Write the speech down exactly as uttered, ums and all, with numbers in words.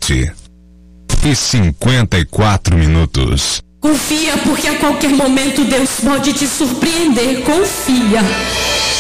sete e cinquenta e quatro minutos. Confia, porque a qualquer momento Deus pode te surpreender. Confia.